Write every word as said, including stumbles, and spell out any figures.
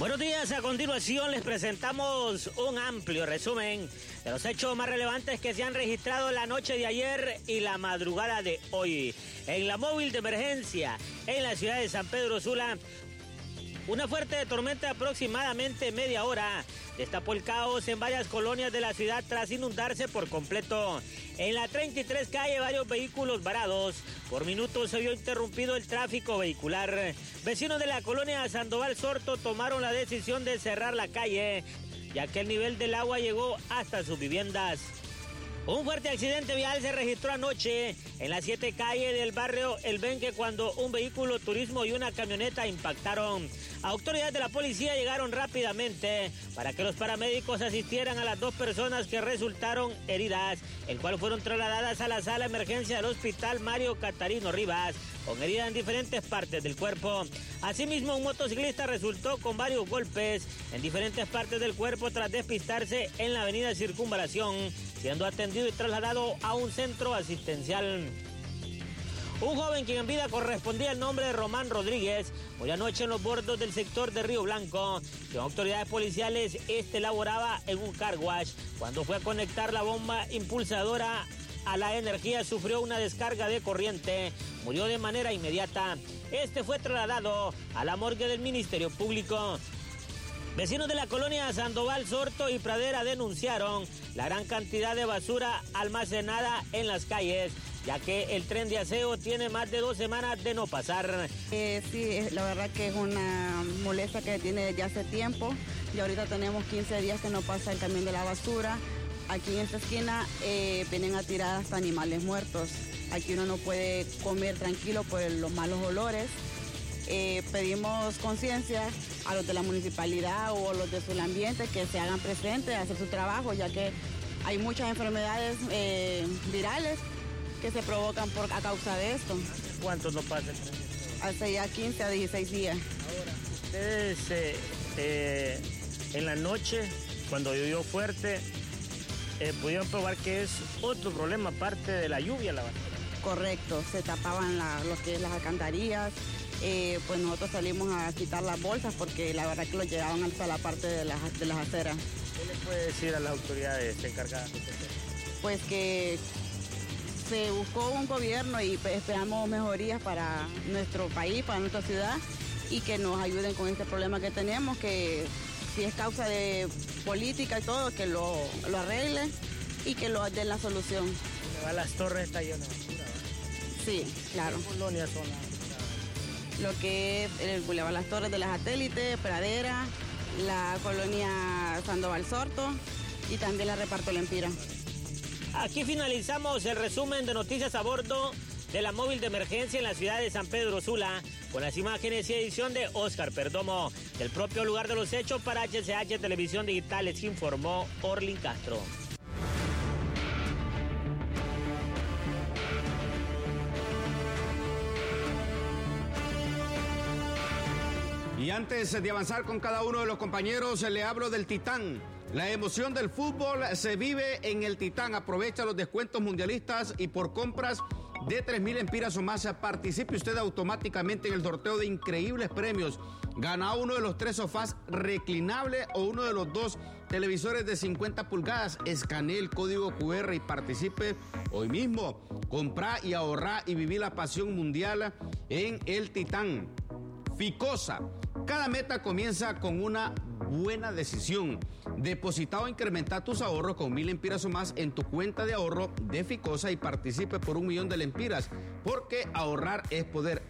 Buenos días, a continuación les presentamos un amplio resumen de los hechos más relevantes que se han registrado la noche de ayer y la madrugada de hoy. En la móvil de emergencia en la ciudad de San Pedro Sula, una fuerte tormenta de aproximadamente media hora destapó el caos en varias colonias de la ciudad tras inundarse por completo. En la treinta y tres calle, varios vehículos varados. Por minutos se vio interrumpido el tráfico vehicular. Vecinos de la colonia Sandoval Sorto tomaron la decisión de cerrar la calle, ya que el nivel del agua llegó hasta sus viviendas. Un fuerte accidente vial se registró anoche en la siete calle del barrio El Benque cuando un vehículo turismo y una camioneta impactaron. Autoridades de la policía llegaron rápidamente para que los paramédicos asistieran a las dos personas que resultaron heridas, el cual fueron trasladadas a la sala de emergencia del hospital Mario Catarino Rivas, con heridas en diferentes partes del cuerpo. Asimismo, un motociclista resultó con varios golpes en diferentes partes del cuerpo tras despistarse en la avenida Circunvalación, siendo atendido y trasladado a un centro asistencial. Un joven quien en vida correspondía al nombre de Román Rodríguez murió anoche en los bordos del sector de Río Blanco. Según autoridades policiales, este laboraba en un car wash. Cuando fue a conectar la bomba impulsadora a la energía, sufrió una descarga de corriente. Murió de manera inmediata. Este fue trasladado a la morgue del Ministerio Público. Vecinos de la colonia Sandoval Sorto y Pradera denunciaron la gran cantidad de basura almacenada en las calles, ya que el tren de aseo tiene más de dos semanas de no pasar. Eh, sí, la verdad que es una molestia que tiene desde hace tiempo. Y ahorita tenemos quince días que no pasa el camión de la basura. Aquí en esta esquina eh, vienen a tirar hasta animales muertos. Aquí uno no puede comer tranquilo por los malos olores. Eh, pedimos conciencia a los de la municipalidad o los de Sulambiente que se hagan presentes a hacer su trabajo, ya que hay muchas enfermedades eh, virales que se provocan por, a causa de esto. ¿Cuántos no pasan? Hace ya quince a dieciséis días. Ahora, ustedes eh, eh, en la noche, cuando llovió fuerte, eh, pudieron probar que es otro problema aparte de la lluvia, la basura. Correcto, se tapaban la, lo que es las alcantarillas. Eh, pues nosotros salimos a quitar las bolsas porque la verdad que lo llevaban hasta la parte de las, de las aceras. ¿Qué le puede decir a las autoridades encargadas de este tema? Pues que se buscó un gobierno y esperamos mejorías para nuestro país, para nuestra ciudad, y que nos ayuden con este problema que tenemos, que si es causa de política y todo, que lo, lo arreglen y que lo den la solución. A las Torres está lleno de basura, ¿verdad? Sí, claro. ¿Qué colonias son las? Lo que es el Boulevard Las Torres de la Satélite, Pradera, la colonia Sandoval Sorto y también la Reparto Lempira. Aquí finalizamos el resumen de noticias a bordo de la móvil de emergencia en la ciudad de San Pedro Sula, con las imágenes y edición de Oscar Perdomo. Del propio lugar de los hechos para H C H Televisión Digital les informó Orlin Castro. Y antes de avanzar con cada uno de los compañeros, le hablo del Titán. La emoción del fútbol se vive en el Titán. Aprovecha los descuentos mundialistas y por compras de tres mil empiras o más, participe usted automáticamente en el sorteo de increíbles premios. Gana uno de los tres sofás reclinables o uno de los dos televisores de cincuenta pulgadas. Escanee el código cu erre y participe hoy mismo. Comprá y ahorrá y viví la pasión mundial en el Titán. Ficosa. Cada meta comienza con una buena decisión. Deposita o incrementa tus ahorros con mil lempiras o más en tu cuenta de ahorro de Ficosa y participe por un millón de lempiras, porque ahorrar es poder.